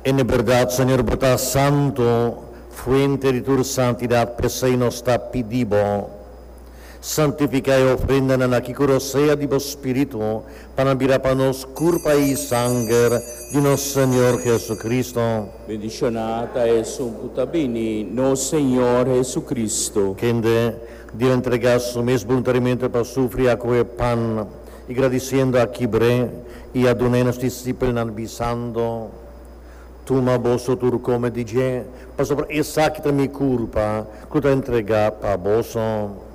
En verdad, Señor, verdad santo, fuente de tu santidad, pesei nos pidibo. Santifica e ofrenda na sea di Spiritu, para nos curpa e sanger di nos Señor Jesucristo. Bendicionata e sumputa bene, no Señor Jesucristo. Quende Dio entregasse mes voluntariamente para sufrir a quel pan, e agradecendo a Quibre e a donenos discípulos bisando, tu ma boso tur come dice, pa sopra e sacta mi culpa, cuta entrega pa boso.